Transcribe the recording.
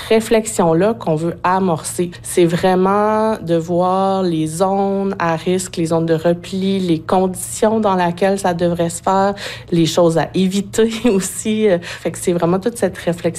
réflexion-là qu'on veut amorcer. C'est vraiment de voir les zones à risque, les zones de repli, les conditions dans lesquelles ça devrait se faire, les choses à éviter aussi. Fait que c'est vraiment toute cette réflexion